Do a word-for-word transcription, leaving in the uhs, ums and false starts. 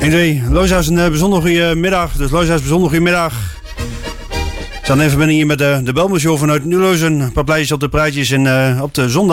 één, twee. Looshuis, een uh, bijzonder goede middag. Dus Looshuis, bijzonder goede middag. We staan in verbinding hier met de, de Belmershow vanuit Nieuwleuzen. Een paar pleitjes op de praatjes en uh, op de zondag.